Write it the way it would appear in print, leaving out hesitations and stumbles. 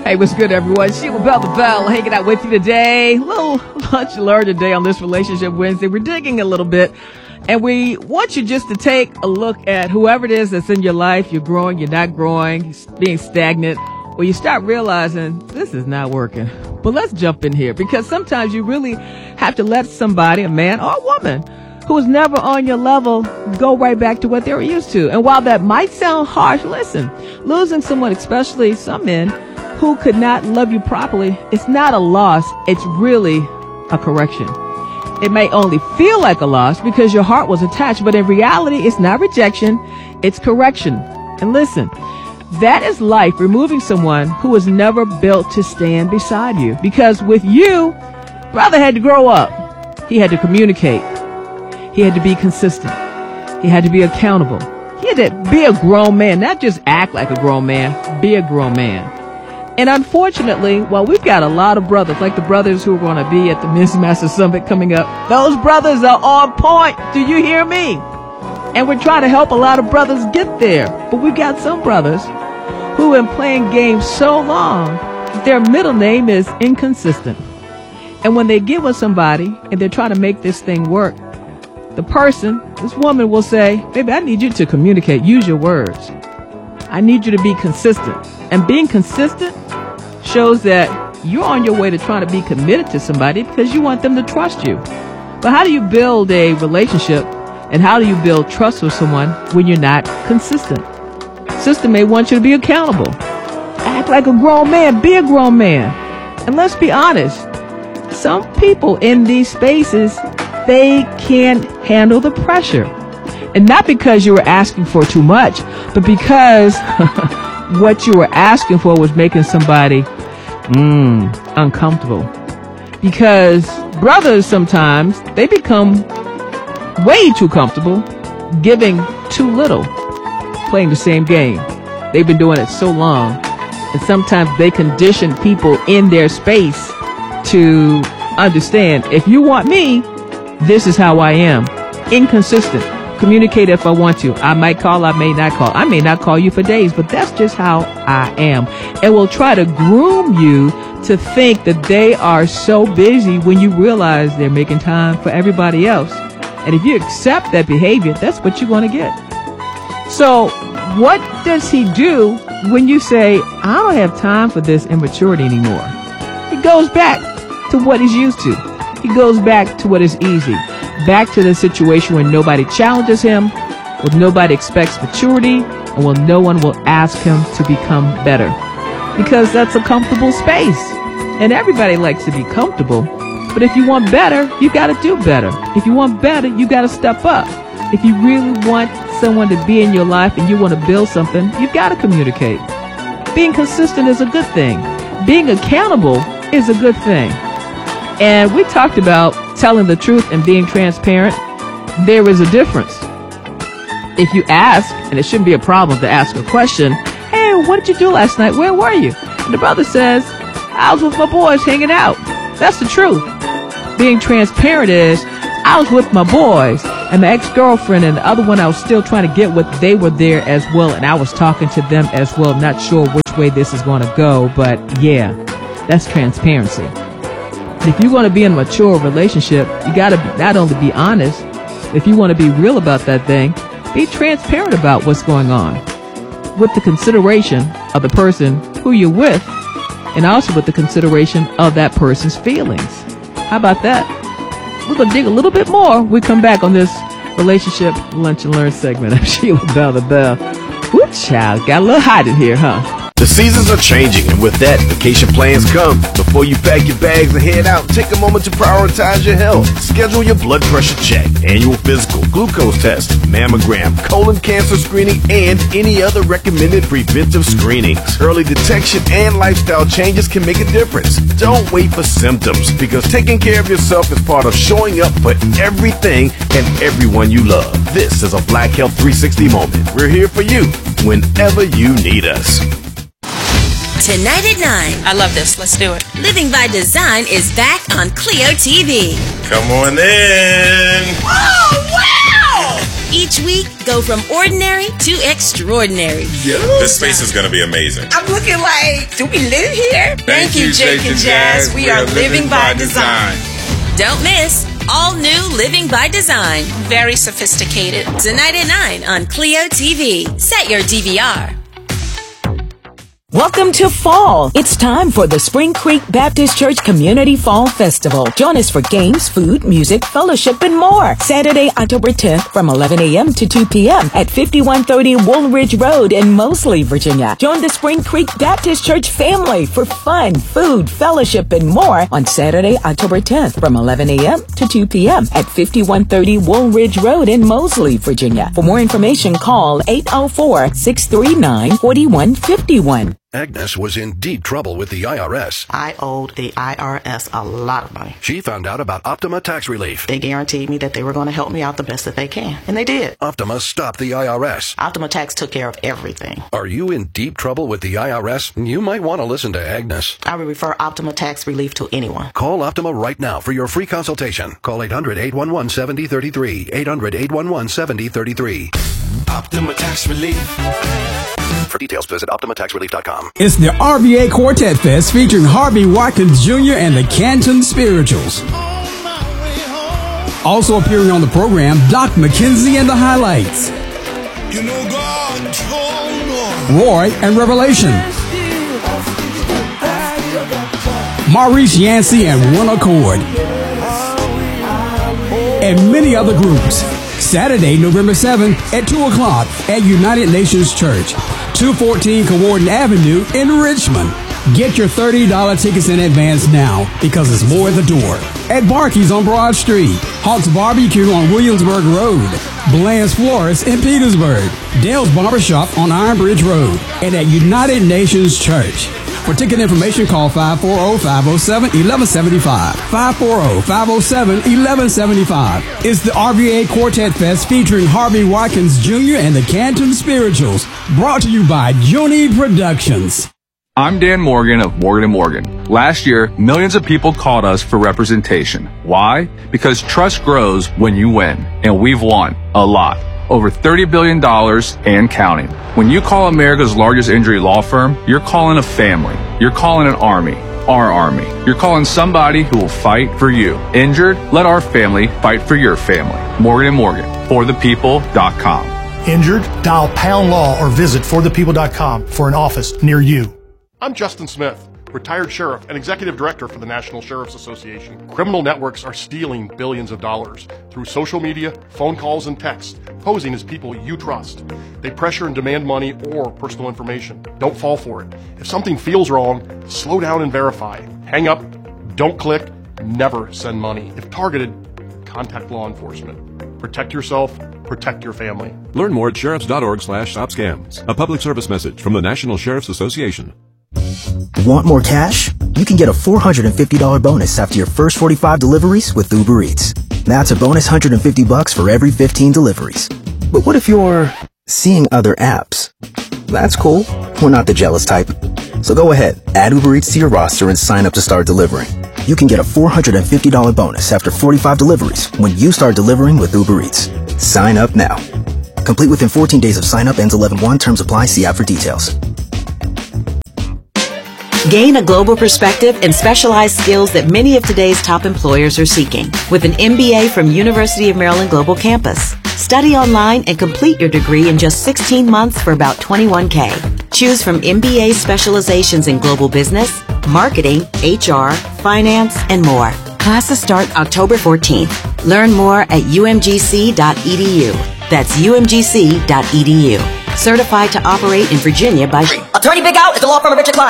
Hey, what's good, everyone? Sheila Bell the Bell hanging out with you today. Little lunch learn today on this Relationship Wednesday. We're digging a little bit, and we want you just to take a look at whoever it is that's in your life. You're growing, you're not growing, being stagnant, or you start realizing this is not working. But let's jump in here, because sometimes you really have to let somebody, a man or a woman, who is never on your level, go right back to what they were used to. And while that might sound harsh, listen, losing someone, especially some men, who could not love you properly, it's not a loss. It's really a correction. It may only feel like a loss because your heart was attached, but in reality, it's not rejection, it's correction. And listen, that is life, removing someone who was never built to stand beside you. Because with you, brother had to grow up. He had to communicate. He had to be consistent. He had to be accountable. He had to be a grown man, not just act like a grown man, be a grown man. And unfortunately, while we've got a lot of brothers, like the brothers who are going to be at the Men's Master Summit coming up, those brothers are on point. Do you hear me? And we're trying to help a lot of brothers get there. But we've got some brothers who have been playing games so long, their middle name is inconsistent. And when they get with somebody and they're trying to make this thing work, the person, this woman will say, baby, I need you to communicate. Use your words. I need you to be consistent. And being consistent shows that you're on your way to trying to be committed to somebody because you want them to trust you. But how do you build a relationship and how do you build trust with someone when you're not consistent? Sister may want you to be accountable. Act like a grown man. Be a grown man. And let's be honest. Some people in these spaces, they can't handle the pressure. And not because you were asking for too much, but because what you were asking for was making somebody uncomfortable. Because brothers sometimes, they become way too comfortable giving too little, playing the same game. They've been doing it so long. And sometimes they condition people in their space to understand, if you want me, this is how I am. Inconsistent. Communicate if I want to. I might call, I may not call. I may not call you for days, but that's just how I am. And we'll try to groom you to think that they are so busy when you realize they're making time for everybody else. And if you accept that behavior, that's what you're going to get. So what does he do when you say, I don't have time for this immaturity anymore? He goes back to what he's used to. He goes back to what is easy. Back to the situation where nobody challenges him, where nobody expects maturity, and where no one will ask him to become better. Because that's a comfortable space. And everybody likes to be comfortable. But if you want better, you got to do better. If you want better, you got to step up. If you really want someone to be in your life and you want to build something, you've got to communicate. Being consistent is a good thing. Being accountable is a good thing. And we talked about telling the truth and being transparent. There is a difference. If you ask, and it shouldn't be a problem to ask a question, hey, what did you do last night? Where were you? And the brother says, I was with my boys hanging out. That's the truth. Being transparent is, I was with my boys and my ex-girlfriend and the other one I was still trying to get with, they were there as well. And I was talking to them as well. I'm not sure which way this is going to go, but yeah, that's transparency. If you're going to be in a mature relationship, you got to not only be honest, if you want to be real about that thing, be transparent about what's going on with the consideration of the person who you're with and also with the consideration of that person's feelings. How about that? We're going to dig a little bit more. We come back on this Relationship Lunch and Learn segment of Sheila Bell the Bell. Woo, child, got a little hot in here, huh? The seasons are changing, and with that, vacation plans come. Before you pack your bags and head out, take a moment to prioritize your health. Schedule your blood pressure check, annual physical, glucose test, mammogram, colon cancer screening, and any other recommended preventive screenings. Early detection and lifestyle changes can make a difference. Don't wait for symptoms, because taking care of yourself is part of showing up for everything and everyone you love. This is a Black Health 360 moment. We're here for you whenever you need us. Tonight at 9. I love this. Let's do it. Living by Design is back on Clio TV. Come on in. Oh, wow! Each week, go from ordinary to extraordinary. This space is going to be amazing. I'm looking like, do we live here? Thank you, Jake and Jazz. We are living by design. Don't miss all new Living by Design. Very sophisticated. Tonight at 9 on Clio TV. Set your DVR. Welcome to fall. It's time for the Spring Creek Baptist Church Community Fall Festival. Join us for games, food, music, fellowship, and more. Saturday, October 10th from 11 a.m. to 2 p.m. at 5130 Woolridge Road in Moseley, Virginia. Join the Spring Creek Baptist Church family for fun, food, fellowship, and more on Saturday, October 10th from 11 a.m. to 2 p.m. at 5130 Woolridge Road in Moseley, Virginia. For more information, call 804-639-4151. Agnes was in deep trouble with the IRS. I owed the IRS a lot of money. She found out about Optima Tax Relief. They guaranteed me that they were going to help me out the best that they can. And they did. Optima stopped the IRS. Optima Tax took care of everything. Are you in deep trouble with the IRS? You might want to listen to Agnes. I would refer Optima Tax Relief to anyone. Call Optima right now for your free consultation. Call 800-811-7033. 800-811-7033. Optima Tax Relief. For details, visit OptimaTaxRelief.com. It's the RVA Quartet Fest featuring Harvey Watkins Jr. and the Canton Spirituals. Also appearing on the program, Doc McKenzie and the Highlights. Roy and Revelation. Maurice Yancey and One Accord. And many other groups. Saturday, November 7th at 2 o'clock at United Nations Church, 214 Cawarden Avenue in Richmond. Get your $30 tickets in advance now because it's more at the door. At Barkey's on Broad Street, Hawk's Barbecue on Williamsburg Road, Bland's Florist in Petersburg, Dale's Barbershop on Iron Bridge Road, and at United Nations Church. For ticket information, call 540-507-1175. 540-507-1175. It's the RVA Quartet Fest featuring Harvey Watkins Jr. and the Canton Spirituals. Brought to you by Joni Productions. I'm Dan Morgan of Morgan & Morgan. Last year, millions of people called us for representation. Why? Because trust grows when you win. And we've won. A lot. Over $30 billion and counting. When you call America's largest injury law firm, you're calling a family. You're calling an army. Our army. You're calling somebody who will fight for you. Injured? Let our family fight for your family. Morgan & Morgan. ForThePeople.com. Injured? Dial Pound Law or visit ForThePeople.com for an office near you. I'm Justin Smith, retired sheriff and executive director for the National Sheriff's Association. Criminal networks are stealing billions of dollars through social media, phone calls, and texts, posing as people you trust. They pressure and demand money or personal information. Don't fall for it. If something feels wrong, slow down and verify. Hang up, don't click, never send money. If targeted, contact law enforcement. Protect yourself, protect your family. Learn more at sheriffs.org/stopscams. A public service message from the National Sheriff's Association. Want more cash? You can get a $450 bonus after your first 45 deliveries with Uber Eats. That's a bonus $150 for every 15 deliveries. But what if you're seeing other apps? That's cool. We're not the jealous type. So go ahead, add Uber Eats to your roster and sign up to start delivering. You can get a $450 bonus after 45 deliveries when you start delivering with Uber Eats. Sign up now. Complete within 14 days of sign up. Ends 11/1. Terms apply. See app for details. Gain a global perspective and specialized skills that many of today's top employers are seeking with an MBA from University of Maryland Global Campus. Study online and complete your degree in just 16 months for about $21K. Choose from MBA specializations in global business, marketing, HR, finance, and more. Classes start October 14th. Learn more at umgc.edu. That's umgc.edu. Certified to operate in Virginia by Attorney Big Out at the law firm of Richard Klein.